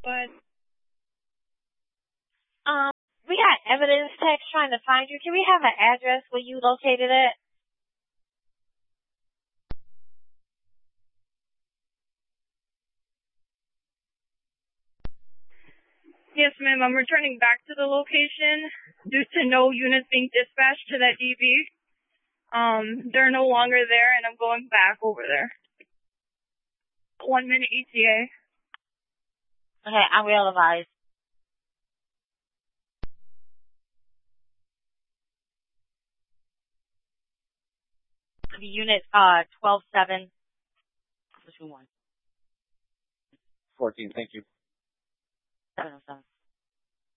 but we got evidence text trying to find you. Can we have an address where you located it? yes, ma'am, I'm returning back to the location due to no units being dispatched to that DB. They're no longer there, and I'm going back over there. 1 minute ETA. Okay, I will advise. The unit 12-7. 14, thank you. 707.